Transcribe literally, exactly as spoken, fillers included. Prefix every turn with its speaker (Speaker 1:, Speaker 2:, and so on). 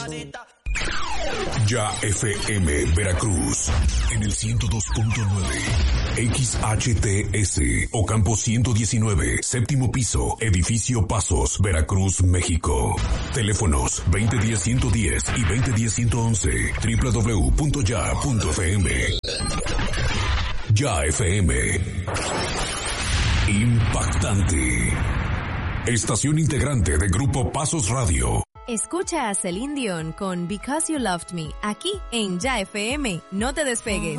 Speaker 1: Ya F M Veracruz en el ciento dos punto nueve, X H T S Ocampo ciento diecinueve, séptimo piso, edificio Pasos, Veracruz, México. Teléfonos veinte diez ciento diez y veinte diez ciento once, doble u doble u doble u punto ya punto f m. Ya F M. Impactante. Estación integrante de Grupo Pasos Radio.
Speaker 2: Escucha a Celine Dion con Because You Loved Me, aquí en Ya F M. No te despegues.